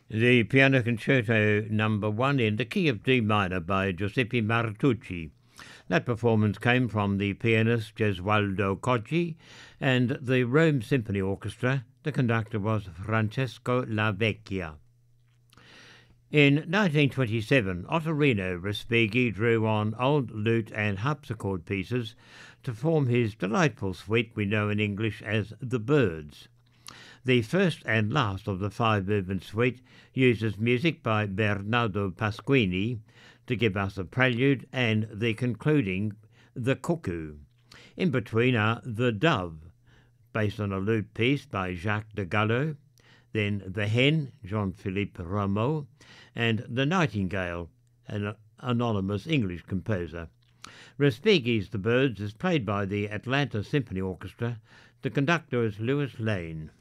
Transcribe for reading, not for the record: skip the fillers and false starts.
The Piano Concerto Number 1 in the key of D minor by Giuseppe Martucci. That performance came from the pianist Gesualdo Coggi and the Rome Symphony Orchestra. The conductor was Francesco Lavecchia. In 1927, Ottorino Respighi drew on old lute and harpsichord pieces to form his delightful suite we know in English as The Birds. The first and last of the five-movement suite uses music by Bernardo Pasquini to give us a prelude and the concluding The Cuckoo. In between are The Dove, based on a lute piece by Jacques de Gallo, then The Hen, Jean-Philippe Rameau, and The Nightingale, an anonymous English composer. Respighi's The Birds is played by the Atlanta Symphony Orchestra. The conductor is Louis Lane.